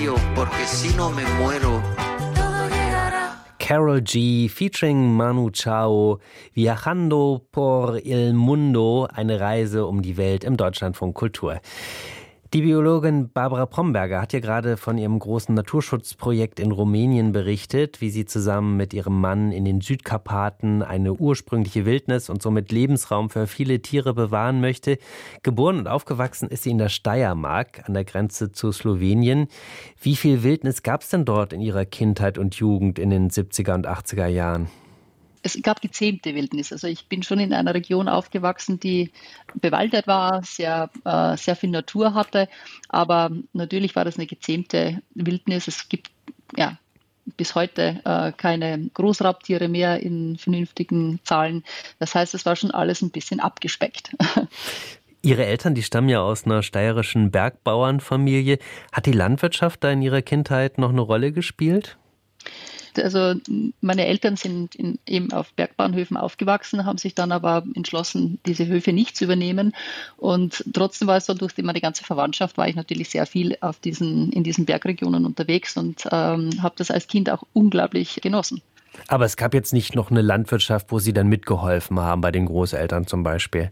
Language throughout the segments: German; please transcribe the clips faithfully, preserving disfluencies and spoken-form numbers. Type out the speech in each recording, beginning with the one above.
serio, porque si no me muero. Karol G. featuring Manu Chao, Viajando por el Mundo, eine Reise um die Welt im Deutschlandfunk Kultur. Die Biologin Barbara Bromberger hat hier gerade von ihrem großen Naturschutzprojekt in Rumänien berichtet, wie sie zusammen mit ihrem Mann in den Südkarpaten eine ursprüngliche Wildnis und somit Lebensraum für viele Tiere bewahren möchte. Geboren und aufgewachsen ist sie in der Steiermark an der Grenze zu Slowenien. Wie viel Wildnis gab es denn dort in ihrer Kindheit und Jugend in den siebziger und achtziger Jahren? Es gab gezähmte Wildnis. Also ich bin schon in einer Region aufgewachsen, die bewaldet war, sehr, äh, sehr viel Natur hatte. Aber natürlich war das eine gezähmte Wildnis. Es gibt ja bis heute äh, keine Großraubtiere mehr in vernünftigen Zahlen. Das heißt, es war schon alles ein bisschen abgespeckt. Ihre Eltern, die stammen ja aus einer steirischen Bergbauernfamilie. Hat die Landwirtschaft da in Ihrer Kindheit noch eine Rolle gespielt? Also meine Eltern sind in, eben auf Bergbauernhöfen aufgewachsen, haben sich dann aber entschlossen, diese Höfe nicht zu übernehmen. Und trotzdem war es so, durch meine ganze Verwandtschaft war ich natürlich sehr viel auf diesen, in diesen Bergregionen unterwegs und ähm, habe das als Kind auch unglaublich genossen. Aber es gab jetzt nicht noch eine Landwirtschaft, wo Sie dann mitgeholfen haben, bei den Großeltern zum Beispiel?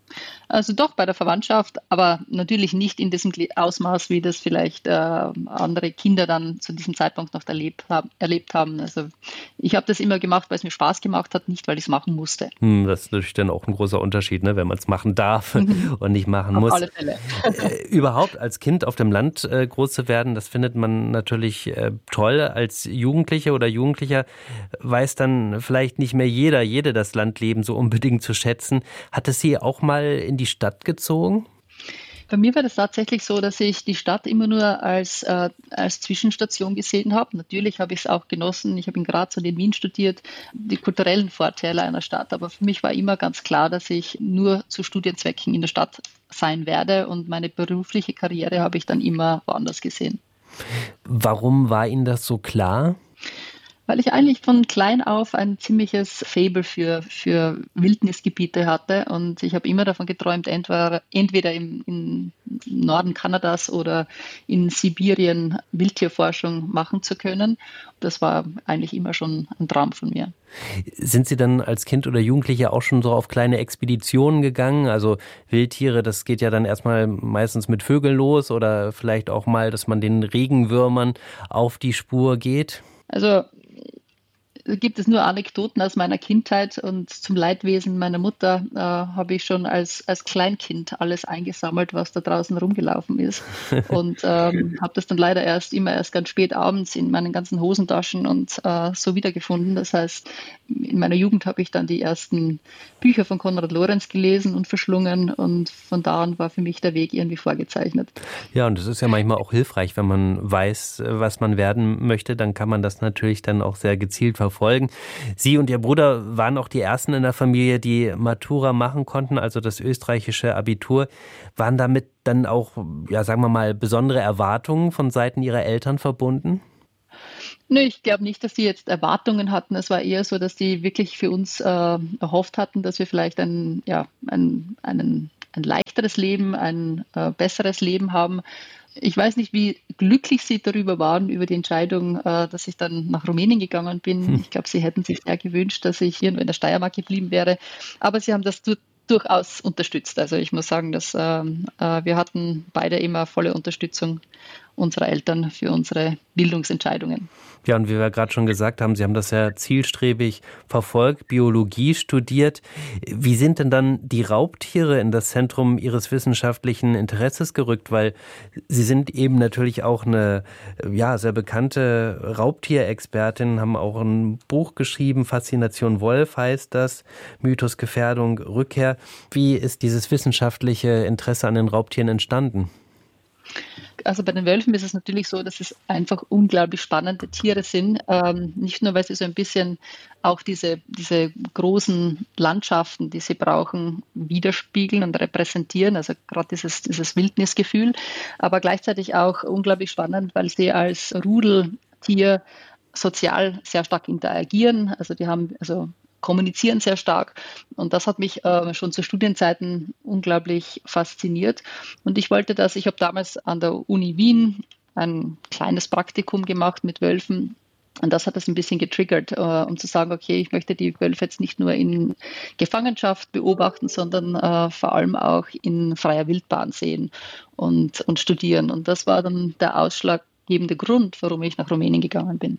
Also doch bei der Verwandtschaft, aber natürlich nicht in diesem Ausmaß, wie das vielleicht äh, andere Kinder dann zu diesem Zeitpunkt noch erlebt, hab, erlebt haben. Also ich habe das immer gemacht, weil es mir Spaß gemacht hat, nicht weil ich es machen musste. Hm, das ist natürlich dann auch ein großer Unterschied, ne, wenn man es machen darf und nicht machen Auf muss. Auf alle Fälle. äh, überhaupt als Kind auf dem Land äh, groß zu werden, das findet man natürlich äh, toll. Als Jugendliche oder Jugendlicher weiß dann vielleicht nicht mehr jeder, jede das Landleben so unbedingt zu schätzen. Hat es Sie auch mal in die Stadt gezogen? Bei mir war das tatsächlich so, dass ich die Stadt immer nur als, äh, als Zwischenstation gesehen habe. Natürlich habe ich es auch genossen. Ich habe in Graz und in Wien studiert, die kulturellen Vorteile einer Stadt. Aber für mich war immer ganz klar, dass ich nur zu Studienzwecken in der Stadt sein werde. Und meine berufliche Karriere habe ich dann immer woanders gesehen. Warum war Ihnen das so klar? Weil ich eigentlich von klein auf ein ziemliches Faible für, für Wildnisgebiete hatte und ich habe immer davon geträumt, entweder, entweder im, im Norden Kanadas oder in Sibirien Wildtierforschung machen zu können. Das war eigentlich immer schon ein Traum von mir. Sind Sie dann als Kind oder Jugendliche auch schon so auf kleine Expeditionen gegangen? Also Wildtiere, das geht ja dann erstmal meistens mit Vögeln los oder vielleicht auch mal, dass man den Regenwürmern auf die Spur geht? Also gibt es nur Anekdoten aus meiner Kindheit und zum Leidwesen meiner Mutter äh, habe ich schon als, als Kleinkind alles eingesammelt, was da draußen rumgelaufen ist und ähm, habe das dann leider erst immer erst ganz spät abends in meinen ganzen Hosentaschen und äh, so wiedergefunden. Das heißt, in meiner Jugend habe ich dann die ersten Bücher von Konrad Lorenz gelesen und verschlungen und von da an war für mich der Weg irgendwie vorgezeichnet. Ja, und das ist ja manchmal auch hilfreich, wenn man weiß, was man werden möchte, dann kann man das natürlich dann auch sehr gezielt verfolgen. Folgen. Sie und Ihr Bruder waren auch die Ersten in der Familie, die Matura machen konnten, also das österreichische Abitur. Waren damit dann auch, ja, sagen wir mal, besondere Erwartungen von Seiten Ihrer Eltern verbunden? Nö, ich glaube nicht, dass die jetzt Erwartungen hatten. Es war eher so, dass die wirklich für uns äh, erhofft hatten, dass wir vielleicht ein, ja, ein, einen, ein leichteres Leben, ein äh, besseres Leben haben. Ich weiß nicht, wie glücklich Sie darüber waren, über die Entscheidung, dass ich dann nach Rumänien gegangen bin. Hm. Ich glaube, Sie hätten sich sehr gewünscht, dass ich hier nur in der Steiermark geblieben wäre. Aber Sie haben das du- durchaus unterstützt. Also ich muss sagen, dass äh, wir hatten beide immer volle Unterstützung unserer Eltern für unsere Bildungsentscheidungen. Ja, und wie wir gerade schon gesagt haben, Sie haben das ja zielstrebig verfolgt, Biologie studiert. Wie sind denn dann die Raubtiere in das Zentrum Ihres wissenschaftlichen Interesses gerückt? Weil Sie sind eben natürlich auch eine ja, sehr bekannte Raubtierexpertin, haben auch ein Buch geschrieben, Faszination Wolf heißt das, Mythos, Gefährdung, Rückkehr. Wie ist dieses wissenschaftliche Interesse an den Raubtieren entstanden? Also bei den Wölfen ist es natürlich so, dass es einfach unglaublich spannende Tiere sind. Ähm, nicht nur, weil sie so ein bisschen auch diese, diese großen Landschaften, die sie brauchen, widerspiegeln und repräsentieren, also gerade dieses, dieses Wildnisgefühl, aber gleichzeitig auch unglaublich spannend, weil sie als Rudeltier sozial sehr stark interagieren. Also die haben, also kommunizieren sehr stark und das hat mich äh, schon zu Studienzeiten unglaublich fasziniert und ich wollte das, ich habe damals an der Uni Wien ein kleines Praktikum gemacht mit Wölfen. Und das hat das ein bisschen getriggert, um zu sagen, okay, ich möchte die Wölfe jetzt nicht nur in Gefangenschaft beobachten, sondern äh, vor allem auch in freier Wildbahn sehen und, und studieren. Und das war dann der ausschlaggebende Grund, warum ich nach Rumänien gegangen bin.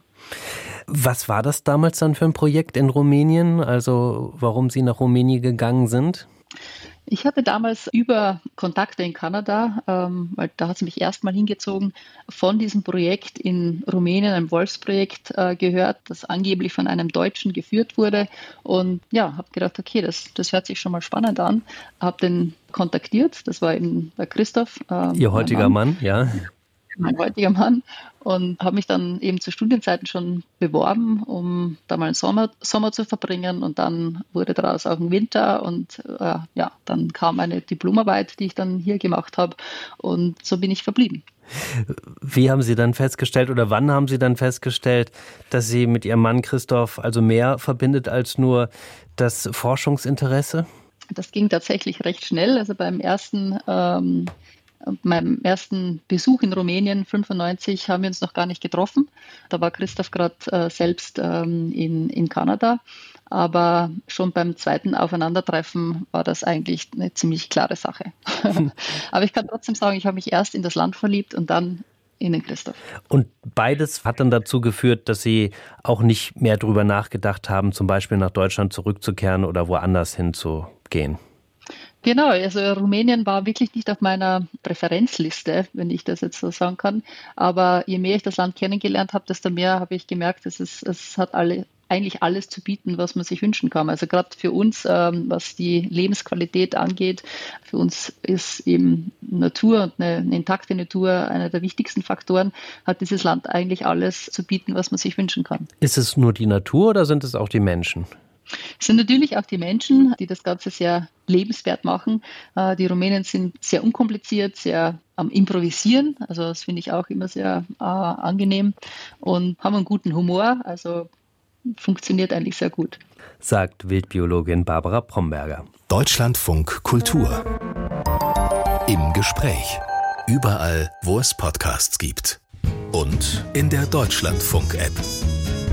Was war das damals dann für ein Projekt in Rumänien? Also warum Sie nach Rumänien gegangen sind? Ich hatte damals über Kontakte in Kanada, ähm, weil da hat es mich erstmal hingezogen, von diesem Projekt in Rumänien, einem Wolfsprojekt, äh, gehört, das angeblich von einem Deutschen geführt wurde. Und ja, habe gedacht, okay, das, das hört sich schon mal spannend an. Habe den kontaktiert, das war eben der Christoph. Äh, Ihr heutiger Mann, Mann ja. Mein heutiger Mann, und habe mich dann eben zu Studienzeiten schon beworben, um da mal einen Sommer, Sommer zu verbringen, und dann wurde daraus auch ein Winter und äh, ja, dann kam eine Diplomarbeit, die ich dann hier gemacht habe, und so bin ich verblieben. Wie haben Sie dann festgestellt oder wann haben Sie dann festgestellt, dass Sie mit Ihrem Mann Christoph also mehr verbindet als nur das Forschungsinteresse? Das ging tatsächlich recht schnell, also beim ersten ähm, meinem ersten Besuch in Rumänien, fünfundneunzig, haben wir uns noch gar nicht getroffen. Da war Christoph gerade äh, selbst ähm, in, in Kanada. Aber schon beim zweiten Aufeinandertreffen war das eigentlich eine ziemlich klare Sache. Aber ich kann trotzdem sagen, ich habe mich erst in das Land verliebt und dann in den Christoph. Und beides hat dann dazu geführt, dass Sie auch nicht mehr drüber nachgedacht haben, zum Beispiel nach Deutschland zurückzukehren oder woanders hinzugehen? Genau, also Rumänien war wirklich nicht auf meiner Präferenzliste, wenn ich das jetzt so sagen kann. Aber je mehr ich das Land kennengelernt habe, desto mehr habe ich gemerkt, dass es, es hat alle, eigentlich alles zu bieten, was man sich wünschen kann. Also gerade für uns, ähm, was die Lebensqualität angeht, für uns ist eben Natur und eine, eine intakte Natur einer der wichtigsten Faktoren, hat dieses Land eigentlich alles zu bieten, was man sich wünschen kann. Ist es nur die Natur oder sind es auch die Menschen? Es sind natürlich auch die Menschen, die das Ganze sehr lebenswert machen. Die Rumänen sind sehr unkompliziert, sehr am Improvisieren. Also das finde ich auch immer sehr äh, angenehm und haben einen guten Humor. Also funktioniert eigentlich sehr gut. Sagt Wildbiologin Barbara Promberger. Deutschlandfunk Kultur. Im Gespräch. Überall, wo es Podcasts gibt. Und in der Deutschlandfunk-App.